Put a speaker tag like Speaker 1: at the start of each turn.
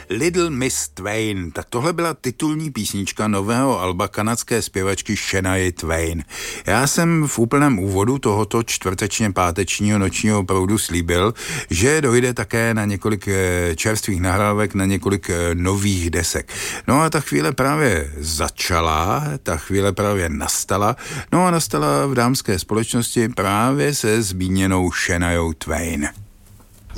Speaker 1: Little Miss Twain. Tak tohle byla titulní písnička nového alba kanadské zpěvačky Shania Twain. Já jsem v úplném úvodu tohoto čtvrtečně pátečního nočního proudu slíbil, že dojde také na několik čerstvých nahrávek, na několik nových desek. No a ta chvíle právě začala, ta chvíle právě nastala, no a nastala v dámské společnosti právě se zmíněnou Shaniou Twain.